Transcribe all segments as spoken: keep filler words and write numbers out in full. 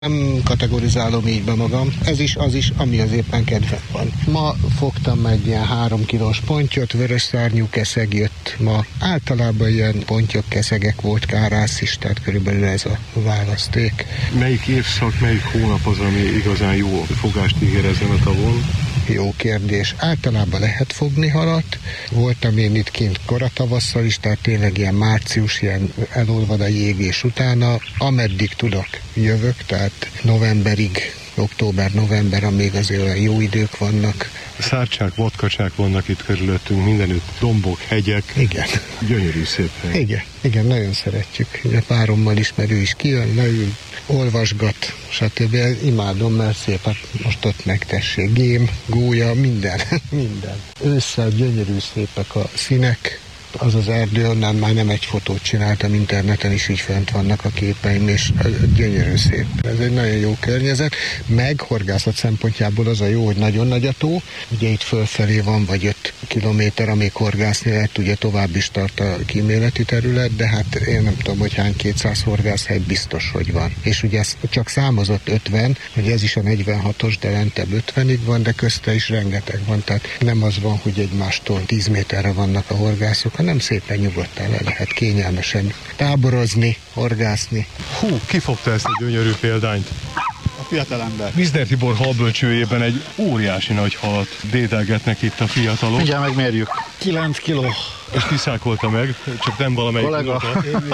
Nem kategorizálom így be magam, ez is az is, ami az éppen kedvem van. Ma fogtam egy ilyen három kilós pontyot, vörös szárnyú keszeg jött ma. Általában ilyen pontyok, keszegek volt, kárász is, tehát körülbelül ez a választék. Melyik évszak, melyik hónap az, ami igazán jó fogást ígér ezen a tavon? Jó kérdés. Általában lehet fogni halat. Voltam én itt kint koratavasszal is, tehát tényleg ilyen március, ilyen elolvad a jég, és utána, ameddig tudok, jövök, tehát novemberig, október-november, amíg azért olyan jó idők vannak. Szárcsák, vadkacsák vannak itt körülöttünk, mindenütt dombok, hegyek. Igen. Gyönyörű szép hely. Igen, igen, nagyon szeretjük. Ugye párommal is, mert ő is kijön, leül, olvasgat, stb. Imádom, mert szép, hát most ott megtessék, gém, gólya, minden, minden. Ősszel gyönyörű szépek a színek, az az erdő, onnan már nem egy fotót csináltam, interneten is így fent vannak a képeim, és gyönyörű szép. Ez egy nagyon jó környezet, meg horgászat szempontjából az a jó, hogy nagyon nagy a tó, ugye itt fölfelé van, vagy öt kilométer, amíg horgászni lehet, ugye tovább is tart a kíméleti terület, de hát én nem tudom, hogy hány kétszáz horgászhely biztos, hogy van. És ugye ez csak számozott ötven, hogy ez is a negyvenhatos, de lentebb ötvenig van, de közte is rengeteg van, tehát nem az van, hogy egymástól tíz méterre vannak a horgászok, hanem szépen nyugodtan le lehet kényelmesen táborozni, horgászni. Hú, ki fogta ezt a gyönyörű példányt? A fiatalember. Vizder Tibor halbölcsőjében egy óriási nagy halat dédelgetnek itt a fiatalok. Mindjárt megmérjük. kilenc kiló. És tiszálkolta meg, csak nem valamelyik Kollega.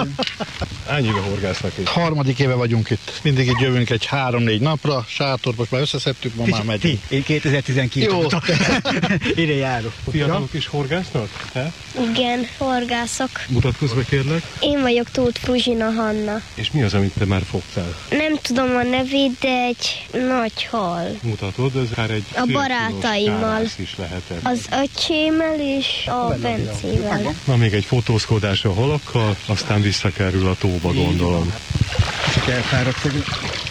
Hány éve horgásznak itt? Harmadik éve vagyunk itt. Mindig itt jövünk egy három-négy napra, sátort most már összeszedtük, ma már megyünk. Én kétezer-tizenkilenc Jó. óta ide járok. A fiatalok is horgásznak? He? Igen, horgászok. Mutatkozz be, kérlek. Én vagyok Tóth Fruzsina Hanna. És mi az, amit te már fogtál? Nem tudom a nevét, de egy nagy hal. Mutatod, ez akár egy A barátaimmal. kárász is lehetett. Az öcsémmel és a Bencével. Na, még egy fotózkodás a halakkal, aztán visszakerül a tóba, gondolom. Csak elfáradt vagyunk.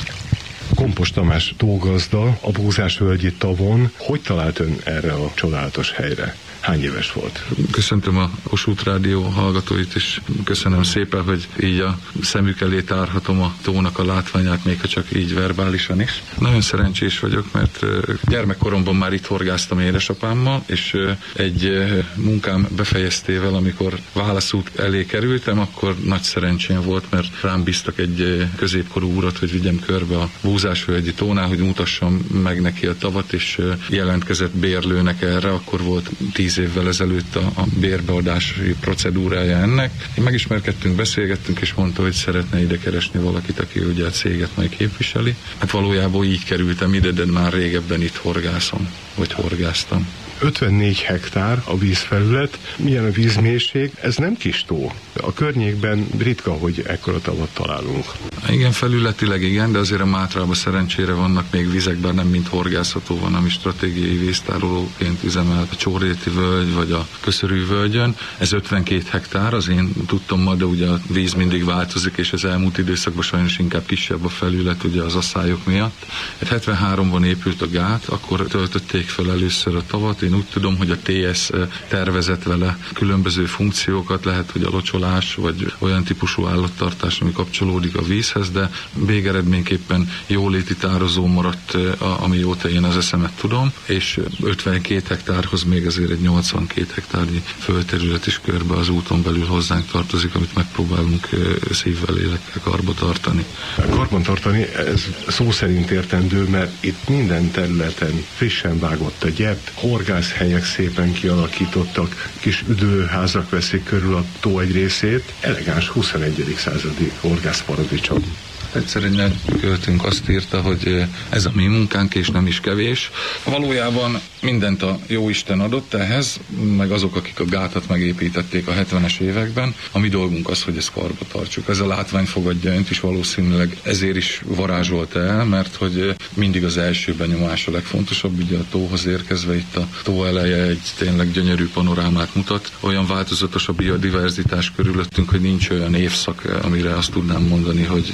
Kompos Tamás tógazda a Búzásvölgyi tavon. Hogy talált ön erre a csodálatos helyre? Hány éves volt? Köszöntöm a Kossuth Rádió hallgatóit, és köszönöm szépen, hogy így a szemük elé tárhatom a tónak a látványát, még ha csak így verbálisan is. Nagyon szerencsés vagyok, mert gyermekkoromban már itt horgáztam édesapámmal, és egy munkám befejeztével, amikor válaszút elé kerültem, akkor nagy szerencsém volt, mert rám bíztak egy középkorú urat, hogy vigyem körbe a Búzásvölgyi tónál, hogy mutassam meg neki a tavat, és jelentkezett bérlőnek erre, akkor volt tíz évvel ezelőtt a, a bérbeadási procedúrája ennek. Én megismerkedtünk, beszélgettünk, és mondta, hogy szeretne ide keresni valakit, aki ugye a céget majd képviseli. Hát valójában így kerültem ide, de már régebben itt horgászom, vagy horgáztam. ötvennégy hektár a vízfelület. Milyen a vízmélység? Ez nem kis tó. A környékben ritka, hogy ekkora tavat találunk. Igen, felületileg igen, de azért a Mátrában szerencsére vannak még vizek, bár nem mint horgászható van, ami stratégiai víztárolóként üzemel a Csórréti völgy, vagy a Köszörű völgyön. Ez ötvenkét hektár, az én tudtam, de ugye a víz mindig változik, és az elmúlt időszakban sajnos inkább kisebb a felület, ugye az asszályok miatt. hetvenháromban épült a gát, akkor töltötték fel először a tavat. Én úgy tudom, hogy a té es tervezett vele különböző funkciókat, lehet, hogy a locsolás, vagy olyan típusú állattartás, ami kapcsolódik a vízhez, de végeredményképpen jóléti tározó maradt, amióta én az eszemet tudom, és ötvenkét hektárhoz még azért egy nyolcvankét hektárnyi földterület is körbe az úton belül hozzánk tartozik, amit megpróbálunk szívvel, lélekkel karba tartani. Karban tartani, ez szó szerint értendő, mert itt minden területen frissen vágott a gyep, horgászhelyek szépen kialakítottak, kis üdülőházak veszik körül a tó egy részét, elegáns huszonegyedik századi horgászparadicsom. Egyszerűen költünk azt írta, hogy ez a mi munkánk, és nem is kevés. Valójában mindent a Jóisten adott ehhez, meg azok, akik a gátat megépítették a hetvenes években. A mi dolgunk az, hogy ezt karba tartsuk. Ez a látvány fogadja önt is valószínűleg ezért is varázsolta el, mert hogy mindig az első benyomás a legfontosabb, ugye a tóhoz érkezve itt a tó eleje egy tényleg gyönyörű panorámát mutat. Olyan változatos a biodiverzitás körülöttünk, hogy nincs olyan évszak, amire azt tudnám mondani, hogy ne lenne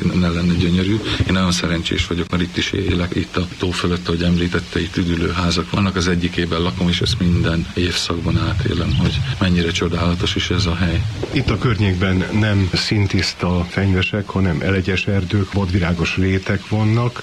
lenne gyönyörű. Én nagyon szerencsés vagyok, mert itt is élek, itt a tó fölött, ahogy említette, itt üdülő házak vannak, az egyikében lakom, és ezt minden évszakban átélem, hogy mennyire csodálatos is ez a hely. Itt a környékben nem szintiszta fenyvesek, hanem elegyes erdők, vadvirágos rétek vannak,